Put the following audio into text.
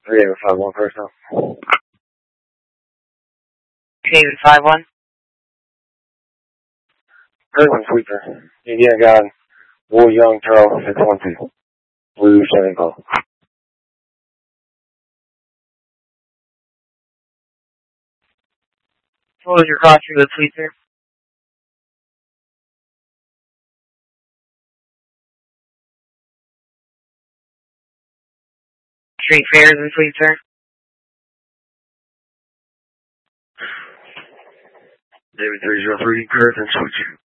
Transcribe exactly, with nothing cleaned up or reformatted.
David five one person. David five one. Person Sweeper. Indiana God. War Young Charles six one two. Blue seven call. What was your cost for the Sweeper? Street fares and Sweeper? David three zero three, Curtis and Switcher.